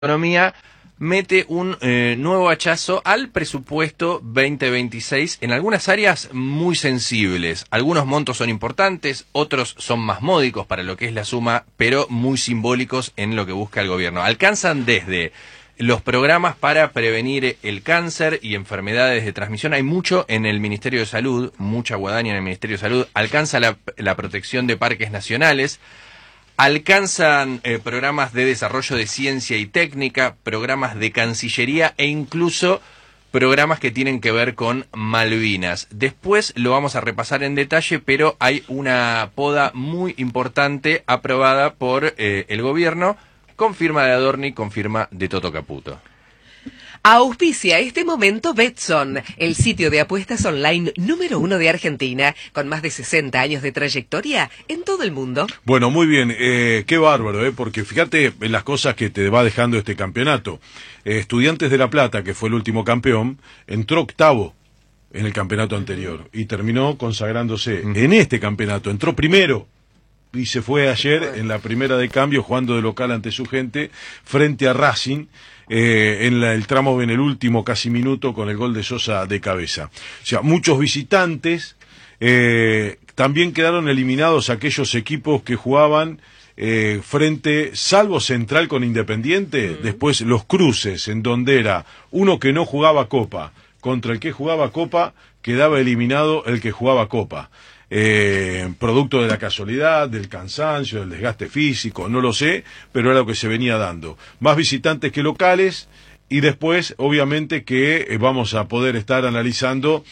Economía mete un nuevo hachazo al presupuesto 2026 en algunas áreas muy sensibles. Algunos montos son importantes, otros son más módicos para lo que es la suma, pero muy simbólicos en lo que busca el gobierno. Alcanzan desde los programas para prevenir el cáncer y enfermedades de transmisión. Hay mucho en el Ministerio de Salud, mucha guadaña en el Ministerio de Salud. Alcanza la protección de parques nacionales. Alcanzan programas de desarrollo de ciencia y técnica, programas de Cancillería e incluso programas que tienen que ver con Malvinas. Después lo vamos a repasar en detalle, pero hay una poda muy importante aprobada por el gobierno, con firma de Adorni, con firma de Toto Caputo. Auspicia este momento Betson, el sitio de apuestas online número 1 de Argentina, con más de 60 años de trayectoria en todo el mundo. Bueno, muy bien, qué bárbaro, porque fíjate en las cosas que te va dejando este campeonato. Estudiantes de La Plata, que fue el último campeón, entró octavo en el campeonato anterior y terminó consagrándose en este campeonato. Entró primero y se fue ayer en la primera de cambio, jugando de local ante su gente, frente a Racing, en el tramo, en el último casi minuto, con el gol de Sosa de cabeza. O sea, muchos visitantes. También quedaron eliminados aquellos equipos que jugaban frente, salvo Central con Independiente, después los cruces, en donde era uno que no jugaba Copa contra el que jugaba Copa, quedaba eliminado el que jugaba Copa. Producto de la casualidad, del cansancio, del desgaste físico, no lo sé, pero era lo que se venía dando. Más visitantes que locales, y después, obviamente, que vamos a poder estar analizando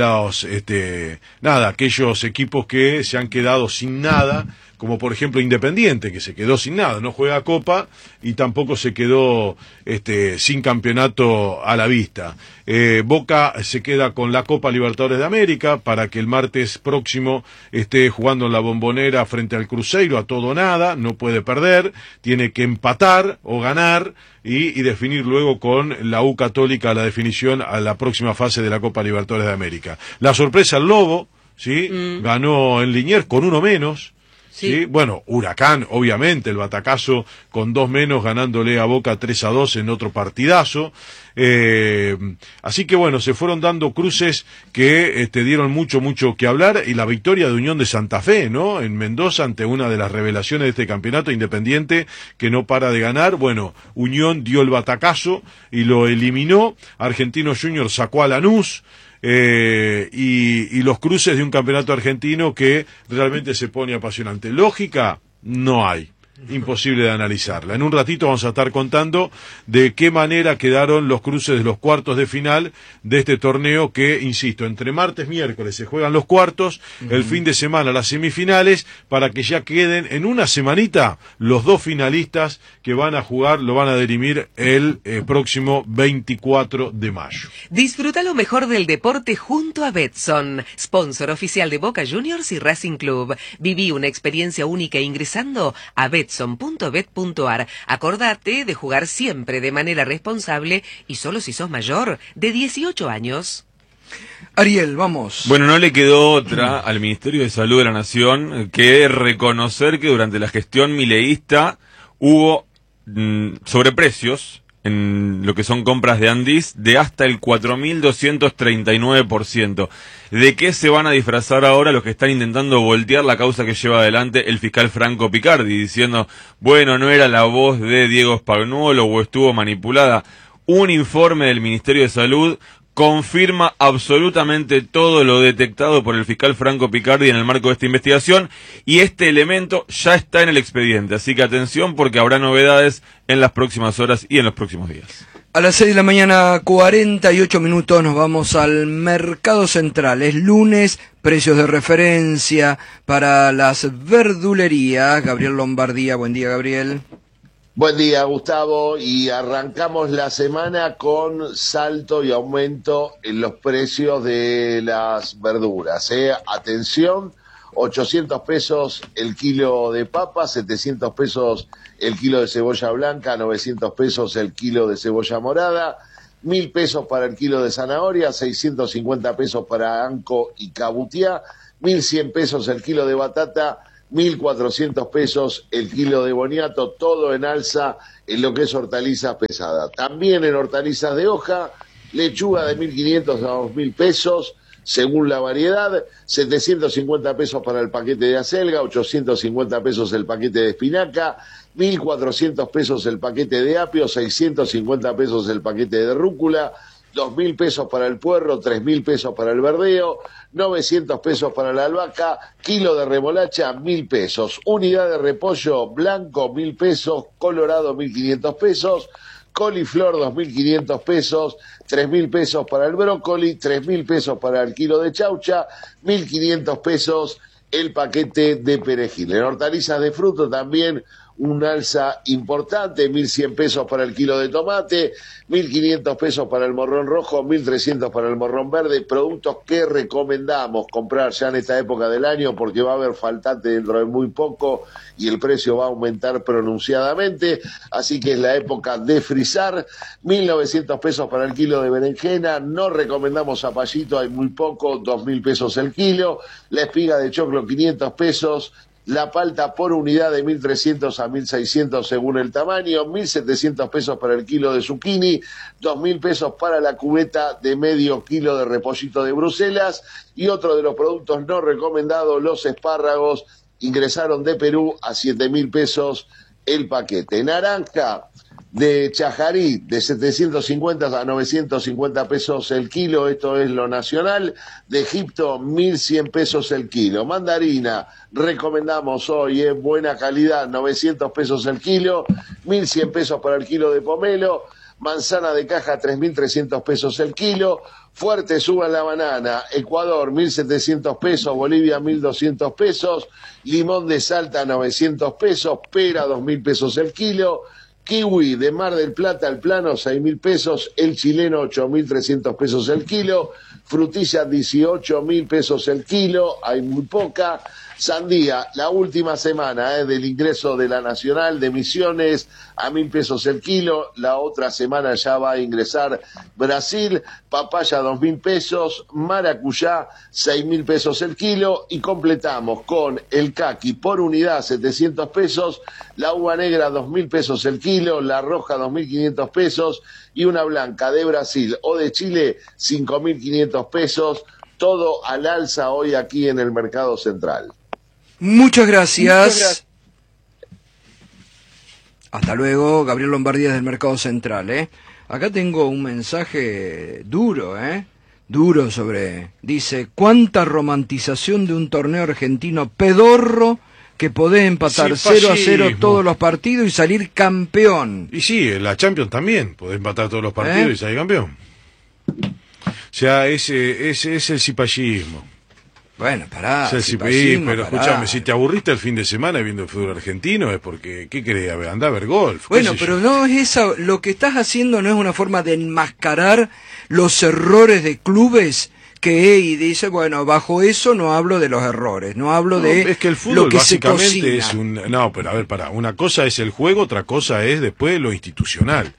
aquellos equipos que se han quedado sin nada, como por ejemplo Independiente, que se quedó sin nada, no juega Copa y tampoco se quedó sin campeonato a la vista. Boca se queda con la Copa Libertadores de América para que el martes próximo esté jugando en la Bombonera frente al Cruzeiro a todo o nada, no puede perder, tiene que empatar o ganar y definir luego con la U Católica la definición a la próxima fase de la Copa Libertadores de América. La sorpresa, el Lobo, ¿sí? Ganó en Liniers con uno menos. Sí. Bueno, Huracán, obviamente, el batacazo con 2 menos, ganándole a Boca 3-2 en otro partidazo. Así que bueno, se fueron dando cruces que dieron mucho que hablar, y la victoria de Unión de Santa Fe, ¿no? En Mendoza, ante una de las revelaciones de este campeonato, Independiente, que no para de ganar. Bueno, Unión dio el batacazo y lo eliminó. Argentinos Juniors sacó a Lanús. Y los cruces de un campeonato argentino que realmente se pone apasionante. Lógica, no hay. Imposible de analizarla. En un ratito vamos a estar contando de qué manera quedaron los cruces de los cuartos de final de este torneo que, insisto, entre martes y miércoles se juegan los cuartos, el fin de semana las semifinales, para que ya queden en una semanita los 2 finalistas que van a jugar, lo van a dirimir el próximo 24 de mayo. Disfruta lo mejor del deporte junto a Betson, sponsor oficial de Boca Juniors y Racing Club. Viví una experiencia única ingresando a betson.bet.ar. Acordate de jugar siempre de manera responsable y solo si sos mayor de 18 años. Ariel, vamos. Bueno, no le quedó otra al Ministerio de Salud de la Nación que reconocer que durante la gestión mileísta hubo sobreprecios en lo que son compras de Andis de hasta el 4.239%. ¿De qué se van a disfrazar ahora los que están intentando voltear la causa que lleva adelante el fiscal Franco Picardi, diciendo, bueno, no era la voz de Diego Spagnuolo o estuvo manipulada? Un informe del Ministerio de Salud confirma absolutamente todo lo detectado por el fiscal Franco Picardi en el marco de esta investigación, y este elemento ya está en el expediente, así que atención, porque habrá novedades en las próximas horas y en los próximos días. A las 6 de la mañana, 48 minutos, nos vamos al Mercado Central. Es lunes, precios de referencia para las verdulerías. Gabriel Lombardía, buen día, Gabriel. Buen día, Gustavo, y arrancamos la semana con salto y aumento en los precios de las verduras. Atención, 800 pesos el kilo de papa, 700 pesos el kilo de cebolla blanca, 900 pesos el kilo de cebolla morada, 1.000 pesos para el kilo de zanahoria, 650 pesos para anco y cabutiá, 1.100 pesos el kilo de batata, 1.400 pesos el kilo de boniato, todo en alza en lo que es hortalizas pesadas. También en hortalizas de hoja, lechuga de 1.500 a 2.000 pesos, según la variedad, 750 pesos para el paquete de acelga, 850 pesos el paquete de espinaca, 1.400 pesos el paquete de apio, 650 pesos el paquete de rúcula, 2.000 pesos para el puerro, 3.000 pesos para el verdeo, 900 pesos para la albahaca, kilo de remolacha, 1.000 pesos, unidad de repollo blanco, 1.000 pesos, colorado, 1.500 pesos, coliflor, 2.500 pesos, 3.000 pesos para el brócoli, 3.000 pesos para el kilo de chaucha, 1.500 pesos el paquete de perejil. En hortalizas de fruto también un alza importante, 1.100 pesos para el kilo de tomate, 1.500 pesos para el morrón rojo, 1.300 para el morrón verde, productos que recomendamos comprar ya en esta época del año porque va a haber faltante dentro de muy poco y el precio va a aumentar pronunciadamente, así que es la época de frizar. 1.900 pesos para el kilo de berenjena, no recomendamos zapallito, hay muy poco, 2.000 pesos el kilo, la espiga de choclo 500 pesos, la palta por unidad de 1.300 a 1.600 según el tamaño, 1.700 pesos para el kilo de zucchini, 2.000 pesos para la cubeta de medio kilo de repollito de Bruselas, y otro de los productos no recomendados, los espárragos, ingresaron de Perú a 7.000 pesos el paquete. Naranja de Chajarí de 750 a 950 pesos el kilo, esto es lo nacional. De Egipto 1.100 pesos el kilo. Mandarina, recomendamos hoy, es buena calidad, 900 pesos el kilo, 1.100 pesos para el kilo de pomelo. Manzana de caja 3.300 pesos el kilo. Fuerte suba la banana, Ecuador 1.700 pesos, Bolivia 1.200 pesos, limón de Salta 900 pesos, pera 2.000 pesos el kilo. Kiwi de Mar del Plata al plano 6.000 pesos, el chileno 8.300 pesos el kilo, frutilla 18.000 pesos el kilo, hay muy poca. Sandía, la última semana del ingreso de la Nacional de Misiones a 1.000 pesos el kilo, la otra semana ya va a ingresar Brasil. Papaya 2.000 pesos, maracuyá 6.000 pesos el kilo, y completamos con el caqui por unidad 700 pesos, la uva negra 2.000 pesos el kilo, la roja 2.500 pesos y una blanca de Brasil o de Chile 5.500 pesos, todo al alza hoy aquí en el Mercado Central. Muchas gracias. Hasta luego, Gabriel Lombardía del Mercado Central, ¿eh? Acá tengo un mensaje duro, duro sobre... Dice, cuánta romantización de un torneo argentino pedorro que podés empatar 0-0 todos los partidos y salir campeón. Y sí, en la Champions también, podés empatar todos los partidos y salir campeón. O sea, ese es el cipallismo. Bueno, pará. Pero escúchame, si te aburriste el fin de semana viendo el fútbol argentino es porque, ¿qué querés? Andá a ver golf. Bueno, pero no es eso, lo que estás haciendo no es una forma de enmascarar los errores de clubes y dice, bueno, bajo eso no hablo de los errores, no hablo de es que el fútbol lo que básicamente es un... No, pero a ver, pará, una cosa es el juego, otra cosa es después lo institucional.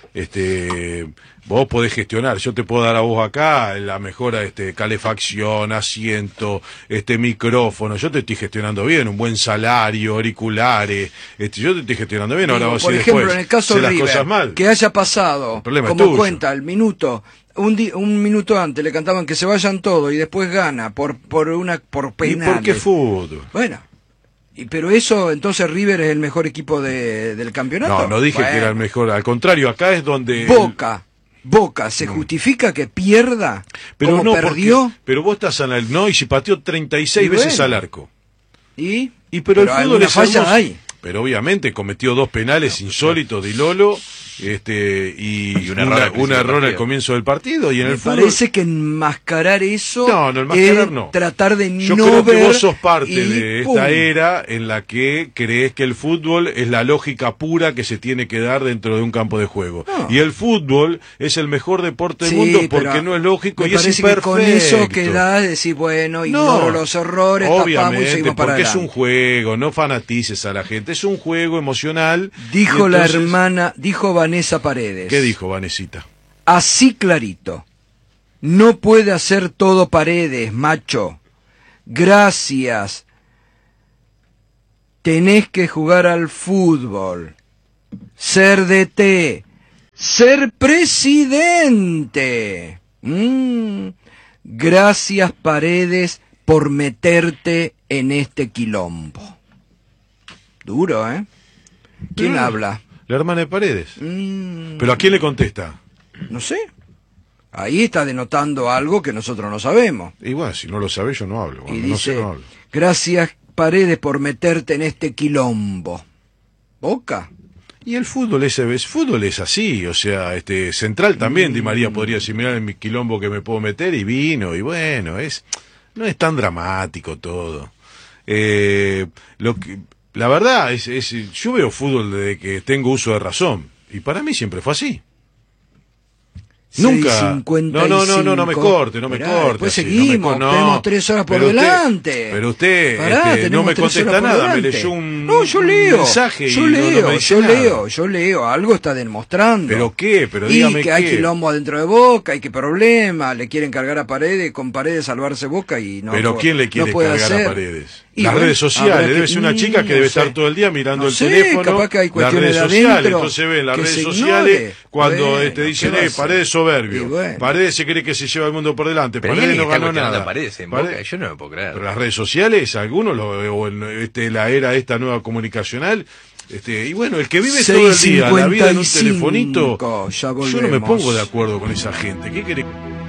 Vos podés gestionar, yo te puedo dar a vos acá la mejor calefacción, asiento, micrófono, yo te estoy gestionando bien, un buen salario, auriculares, yo te estoy gestionando bien. Ahora vos, por ejemplo, en el caso de River, que haya pasado, como cuenta, el minuto, un minuto antes le cantaban que se vayan todos y después gana por penales. ¿Y por qué fútbol? Bueno, pero eso, entonces River es el mejor equipo del campeonato. No dije que era el mejor, al contrario, acá es donde... Boca, ¿se justifica que pierda pero como perdió? Pero vos estás y si pateó 36 veces al arco. Pero el fútbol es falla hay. Pero obviamente cometió 2 penales insólitos de Lolo, y un error al comienzo del partido, y en el fútbol parece que enmascarar eso es tratar de yo no creo ver que vos sos parte de esta era en la que crees que el fútbol es la lógica pura que se tiene que dar dentro de un campo de juego, y el fútbol es el mejor deporte del mundo porque no es lógico y es imperfecto. Con eso quedás decir, bueno, ignoro los errores, tapamos y seguimos para porque adelante. es un juego, no fanatices a la gente, es un juego emocional. Dijo la hermana, dijo Vanessa Paredes. ¿Qué dijo Vanesita? Así clarito. No puede hacer todo Paredes, macho. Gracias. tenés que jugar al fútbol, ser DT, ser presidente. Gracias, Paredes, por meterte en este quilombo. Duro, ¿eh? ¿Quién habla? La hermana de Paredes. ¿Pero a quién le contesta? No sé. Ahí está denotando algo que nosotros no sabemos. Y bueno, si no lo sabe yo no hablo. Y Cuando no dice, sé, no hablo. gracias, Paredes, por meterte en este quilombo. ¿Boca? Y el fútbol es así, o sea, Central también, Di María podría decir, mirá en mi quilombo que me puedo meter, y vino, y bueno, no es tan dramático todo. La verdad yo veo fútbol desde que tengo uso de razón, y para mí siempre fue así. Nunca. 6:55. No me corte. Después así, seguimos, tenemos 3 horas por delante. Pero usted Pará, no me 3 horas contesta por nada, me delante. leyó un Yo mensaje y no me dice nada. leo, algo está demostrando. ¿Pero qué? Pero y dígame que hay qué. quilombo adentro de Boca, hay que problema, le quieren cargar a Paredes, con Paredes salvarse Boca y no. ¿Pero quién le quiere no puede cargar hacer. a Paredes? Y Las bueno, redes sociales, habrá debe ser una chica que no debe sé. estar todo el día mirando No el sé, teléfono. capaz que hay las cuestiones redes de sociales, adentro entonces ven las que redes se sociales ignore. cuando Bueno, te dicen, ¿qué va a hacer? Paredes soberbio, Y bueno. Paredes se cree que se lleva el mundo por delante, Pero Paredes ¿quién no está ganó cuestionando nada. a Paredes en Paredes- Boca? Yo no me puedo creer. Pero las redes sociales, algunos o en la era esta nueva comunicacional, y bueno, el que vive todo el día la vida en un 6:55, telefonito, ya yo no me volvemos. pongo de acuerdo con esa gente. ¿Qué querés?